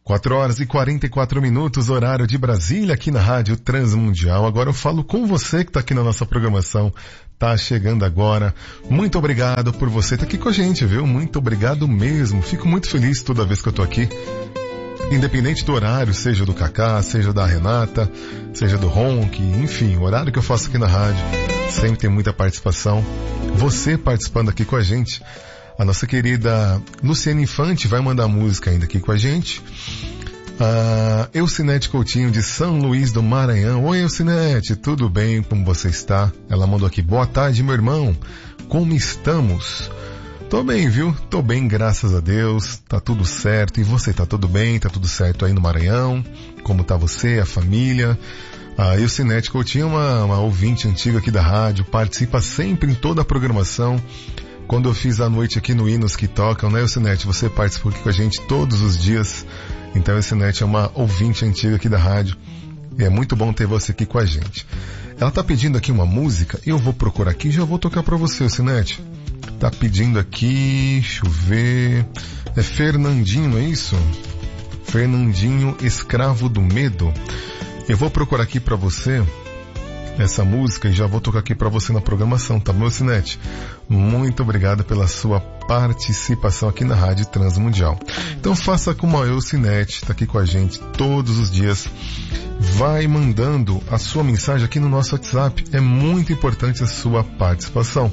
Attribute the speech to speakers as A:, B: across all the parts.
A: 4h44, horário de Brasília, aqui na Rádio Transmundial. Agora eu falo com você que está aqui na nossa programação, tá chegando agora. Muito obrigado por você estar aqui com a gente, viu? Muito obrigado mesmo. Fico muito feliz toda vez que eu tô aqui. Independente do horário, seja do Cacá, seja da Renata, seja do Ronk, enfim, o horário que eu faço aqui na rádio, sempre tem muita participação. Você participando aqui com a gente. A nossa querida Luciana Infante vai mandar música ainda aqui com a gente. A Elcinete Coutinho de São Luís do Maranhão. Oi, Elcinete, tudo bem? Como você está? Ela mandou aqui, boa tarde, meu irmão. Como estamos? Tô bem, viu? Tô bem, graças a Deus. Tá tudo certo. E você, tá tudo bem? Tá tudo certo aí no Maranhão? Como tá você, a família? A Elcinete Coutinho é uma ouvinte antiga aqui da rádio. Participa sempre em toda a programação. Quando eu fiz a noite aqui no Hinos que Tocam, né, Elcinete? Você participou aqui com a gente todos os dias. Então, a Elcinete é uma ouvinte antiga aqui da rádio. E é muito bom ter você aqui com a gente. Ela tá pedindo aqui uma música. Eu vou procurar aqui e já vou tocar pra você, Elcinete. Tá pedindo aqui, deixa eu ver. É Fernandinho, não é isso? Fernandinho, Escravo do Medo. Eu vou procurar aqui pra você essa música e já vou tocar aqui pra você na programação, tá bom, Elcinete? Muito obrigado pela sua participação aqui na Rádio Transmundial. Então faça como a Elcinete, tá aqui com a gente todos os dias. Vai mandando a sua mensagem aqui no nosso WhatsApp. É muito importante a sua participação.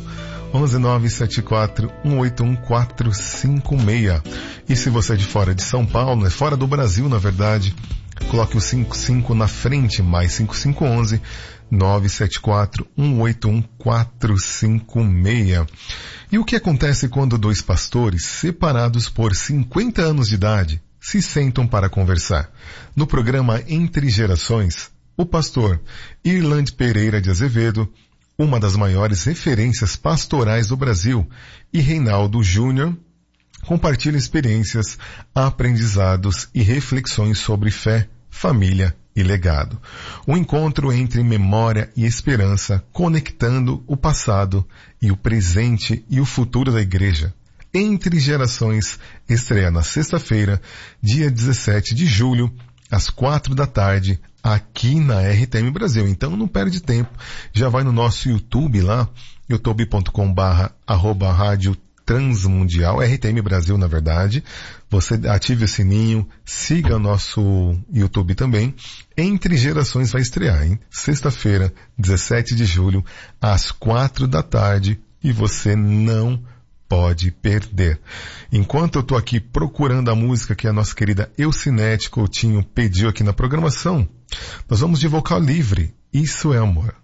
A: 11974181456. E se você é de fora de São Paulo, fora do Brasil, na verdade, coloque o 55 na frente, mais 5511 974181456. E o que acontece quando dois pastores, separados por 50 anos de idade, se sentam para conversar? No programa Entre Gerações, o pastor Irland Pereira de Azevedo, uma das maiores referências pastorais do Brasil, e Reinaldo Júnior, compartilha experiências, aprendizados e reflexões sobre fé, família e legado. Um encontro entre memória e esperança, conectando o passado e o presente e o futuro da igreja. Entre Gerações estreia na sexta-feira, dia 17 de julho, às 4h, aqui na RTM Brasil. Então não perde tempo, já vai no nosso YouTube lá, youtube.com/Rádio Transmundial, RTM Brasil na verdade. Você ative o sininho, siga o nosso YouTube também. Entre Gerações vai estrear, hein? Sexta-feira, 17 de julho, às 4h, e você não pode perder. Enquanto eu tô aqui procurando a música que a nossa querida Elcinete Coutinho pediu aqui na programação, nós vamos de vocal livre. Isso é amor.